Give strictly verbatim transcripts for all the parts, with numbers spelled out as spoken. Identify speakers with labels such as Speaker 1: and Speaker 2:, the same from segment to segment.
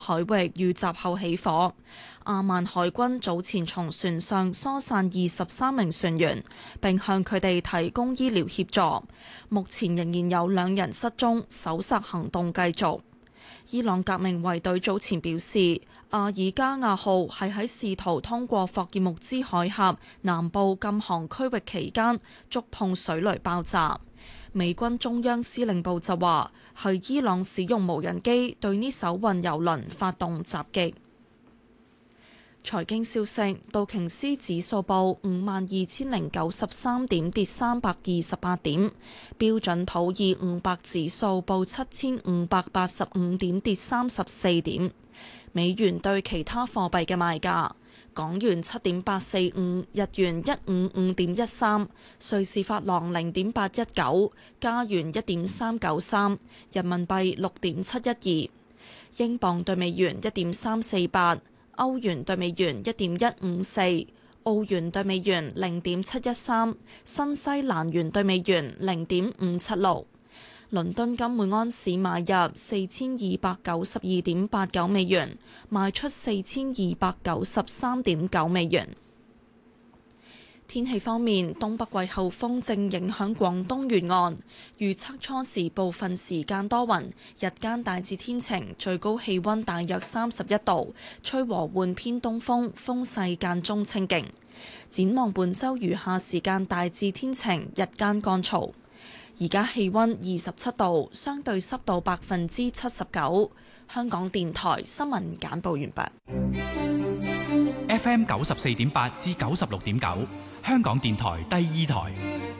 Speaker 1: 海域遇襲後起火。阿曼海軍早前從船上疏散二十三名船員，並向佢哋提供醫療協助。目前仍然有兩人失蹤，搜索行動繼續。伊朗革命衛隊早前表示，阿爾加亞號係喺試圖通過霍爾木茲海峽南部禁航區域期間觸碰水雷爆炸。美軍中央司令部就話，係伊朗使用無人機對呢艘運油輪發動襲擊。財經消息，道瓊斯指數報五萬二千零九十三點，跌三百二十八點；標準普爾五百指數報七千五百八十五點，跌三十四點。美元對其他貨幣嘅賣價：港元七點八四五，日元一五五點一三，瑞士法郎零點八一九，加元一點三九三，人民幣六點七一二，英鎊對美元一點三四八。歐元對美元一點一五四，澳元對美元零點七一三，新西蘭元對美元零點五七六。倫敦金每安士買入四千二百九十二點八九美元，賣出四千二百九十三點九美元。天氣方面，東北季候風正影響廣東沿岸，預測初時部分時間多雲，日間大致天晴，最高氣溫大約三十一度，吹和緩偏東風，風勢間中清勁。展望本週餘下時間大致天晴，日間乾燥。而家氣溫二十七度，相對濕度百分之七十九。香港電台新聞簡報完畢。
Speaker 2: F M 九十四點八至九十六點九。香港電台第二台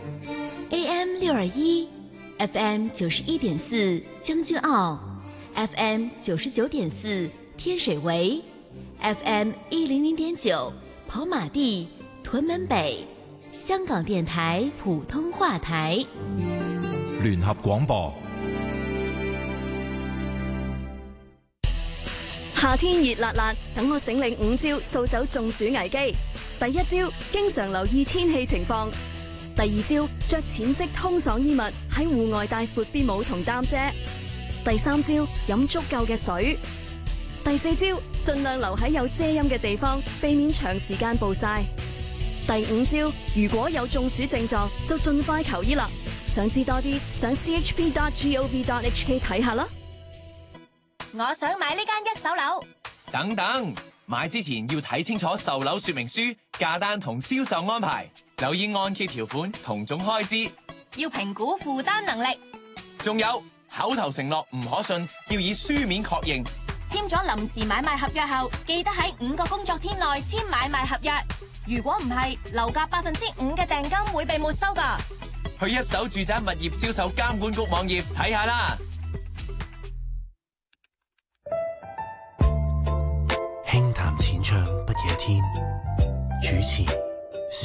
Speaker 3: A M 六二一 F M 九十一點四將軍澳 F M 九十九點四天水圍 F M 一零零點九跑馬地屯門北。香港電台普通話台
Speaker 4: 聯合廣播。
Speaker 5: 夏天熱辣辣，等我醒領五招掃走中暑危機。第一招，經常留意天氣情況；第二招，着淺色通爽衣物，喺戶外帶闊啲帽同擔遮；第三招，飲足夠嘅水；第四招，盡量留喺有遮陰嘅地方，避免長時間暴曬；第五招，如果有中暑症狀，就盡快求醫啦。想知多啲，上 c h p dot gov dot h k 睇下啦。
Speaker 6: 我想買呢間一手樓。
Speaker 7: 等等，買之前要睇清楚售樓說明書、價單同銷售安排，留意按揭條款同總開支，
Speaker 6: 要評估負擔能力。
Speaker 7: 仲有口頭承諾唔可信，要以書面確認。
Speaker 6: 簽咗臨時買賣合約後，記得喺五個工作天內簽買賣合約。如果唔係，樓價百分之五嘅訂金會被沒收㗎。
Speaker 7: 去一手住宅物業銷售監管局網頁睇下啦。
Speaker 8: 輕談淺唱不夜天，主持